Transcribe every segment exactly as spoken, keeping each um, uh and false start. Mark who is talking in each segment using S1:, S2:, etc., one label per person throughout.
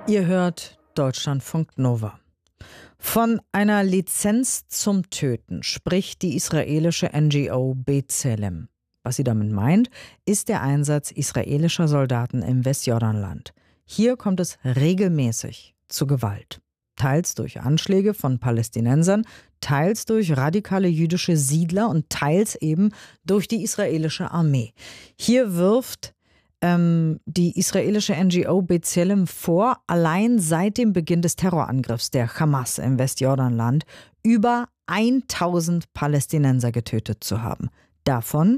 S1: Ihr hört Deutschlandfunk Nova. Von einer Lizenz zum Töten spricht die israelische N G O B'Tselem. Was sie damit meint, ist der Einsatz israelischer Soldaten im Westjordanland. Hier kommt es regelmäßig zu Gewalt. Teils durch Anschläge von Palästinensern, teils durch radikale jüdische Siedler und teils eben durch die israelische Armee. Hier wirft ähm, die israelische N G O B'Tselem vor, allein seit dem Beginn des Terrorangriffs der Hamas im Westjordanland über tausend Palästinenser getötet zu haben. Davon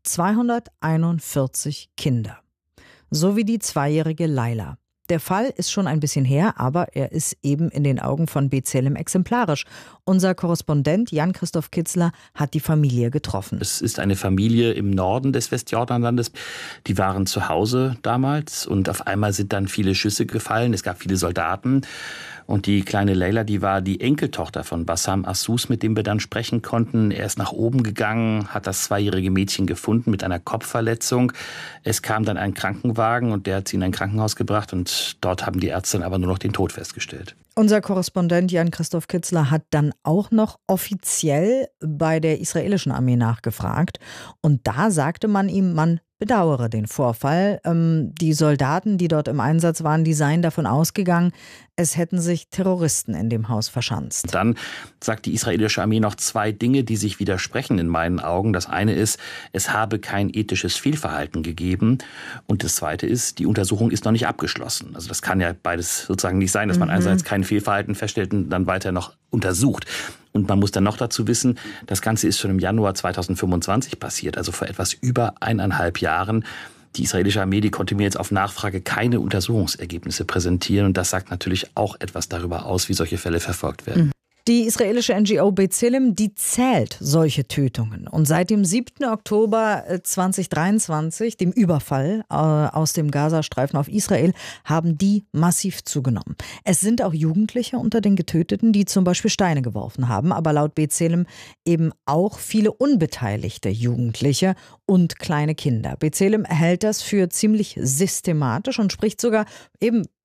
S1: zweihunderteinundvierzig Kinder. So wie die zweijährige Laila. Der Fall ist schon ein bisschen her, aber er ist eben in den Augen von B'Tselem exemplarisch. Unser Korrespondent Jan-Christoph Kitzler hat die Familie getroffen.
S2: Es ist eine Familie im Norden des Westjordanlandes. Die waren zu Hause damals und auf einmal sind dann viele Schüsse gefallen. Es gab viele Soldaten. Und die kleine Leila, die war die Enkeltochter von Bassam Assus, mit dem wir dann sprechen konnten. Er ist nach oben gegangen, hat das zweijährige Mädchen gefunden mit einer Kopfverletzung. Es kam dann ein Krankenwagen und der hat sie in ein Krankenhaus gebracht und dort haben die Ärzte dann aber nur noch den Tod festgestellt.
S1: Unser Korrespondent Jan-Christoph Kitzler hat dann auch noch offiziell bei der israelischen Armee nachgefragt. Und da sagte man ihm, man bedauere den Vorfall. Ähm, die Soldaten, die dort im Einsatz waren, die seien davon ausgegangen, es hätten sich Terroristen in dem Haus verschanzt.
S2: Dann sagt die israelische Armee noch zwei Dinge, die sich widersprechen in meinen Augen. Das eine ist, es habe kein ethisches Fehlverhalten gegeben. Und das zweite ist, die Untersuchung ist noch nicht abgeschlossen. Also das kann ja beides sozusagen nicht sein, dass man mhm. einerseits kein Fehlverhalten feststellt und dann weiter noch untersucht. Und man muss dann noch dazu wissen, das Ganze ist schon im Januar zweitausendfünfundzwanzig passiert, also vor etwas über eineinhalb Jahren. Die israelische Armee, die konnte mir jetzt auf Nachfrage keine Untersuchungsergebnisse präsentieren. Und das sagt natürlich auch etwas darüber aus, wie solche Fälle verfolgt werden.
S1: Die israelische N G O B'Tselem, die zählt solche Tötungen. Und seit dem siebten Oktober zweitausenddreiundzwanzig, dem Überfall äh, aus dem Gazastreifen auf Israel, haben die massiv zugenommen. Es sind auch Jugendliche unter den Getöteten, die zum Beispiel Steine geworfen haben. Aber laut B'Tselem eben auch viele unbeteiligte Jugendliche und kleine Kinder. B'Tselem hält das für ziemlich systematisch und spricht sogar eben